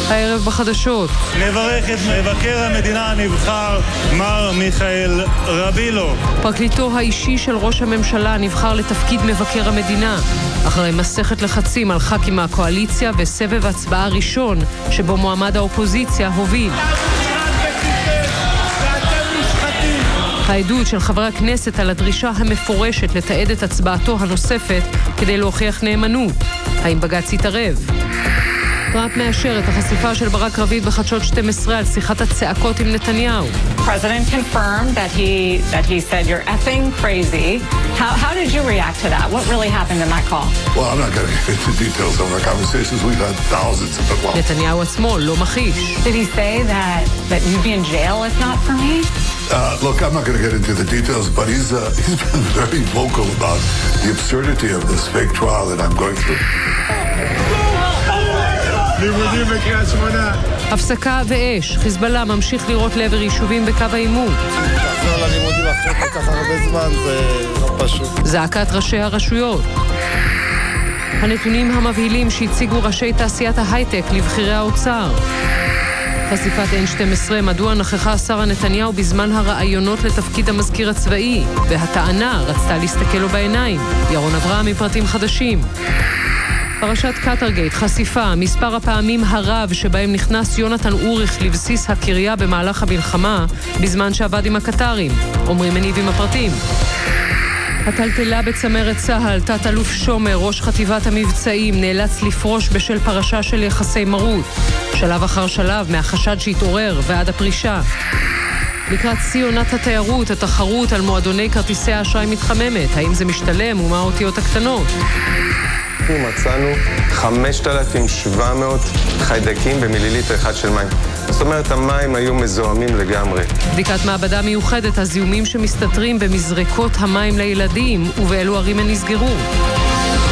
הערב בחדשות. נברך את מבקר המדינה הנבחר, מר מיכאל רבילו. פרקליטו האישי של ראש הממשלה נבחר לתפקיד מבקר המדינה, אחרי מסכת לחצים על ח"כים מהקואליציה וסבב הצבעה ראשון, שבו מועמד האופוזיציה הוביל. העדות של חברי הכנסת על הדרישה המפורשת לתעד את הצבעתו הנוספת כדי להוכיח נאמנות. האם בג"ץ יתערב? טראמפ מאשר את החשיפה של ברק רביד בחדשות 12 על שיחת הצעקות עם נתניהו. President confirmed that he said you're effing crazy. How did you react to that? What really happened in that call? Well, I'm not going to get into details of our conversations. We've had thousands of them. נתניהו עצמו לא מכחיש. Did he say that you'd be in jail if not for me? Look, I'm not going to get into the details, but he's been very vocal about the absurdity of this fake trial that I'm going through. לימודים בקריית שמונה. הפסקה ואש. חיזבאללה ממשיך לירות לעבר יישובים בקו העימות. לחזור ללימודים אחרי כל כך הרבה זמן זה לא פשוט. זעקת ראשי הרשויות. הנתונים המבהילים שהציגו ראשי תעשיית ההייטק לבחירי האוצר. חשיפת N12, מדוע נכחה שרה נתניהו בזמן הרעיונות לתפקיד המזכיר הצבאי, והטענה רצתה להסתכל לו בעיניים. ירון אברהם מפרטים חדשים. פרשת קטרגייט, חשיפה, מספר הפעמים הרב שבהם נכנס יונתן אוריך לבסיס הקריה במהלך המלחמה, בזמן שעבד עם הקטרים. אומרים מניב עם הפרטים. הטלטלה בצמרת צהל, תת אלוף שומר, ראש חטיבת המבצעים, נאלץ לפרוש בשל פרשה של יחסי מרות. שלב אחר שלב, מהחשד שהתעורר ועד הפרישה. לקראת שיא עונת התיירות, התחרות על מועדוני כרטיסי האשראי מתחממת. האם זה משתלם ומה האותיות הקטנות? מצאנו 5,700 חיידקים במיליליטר אחד של מים. זאת אומרת, המים היו מזוהמים לגמרי. בדיקת מעבדה מיוחדת, הזיהומים שמסתתרים במזרקות המים לילדים, ובאלו ערים הן נסגרו.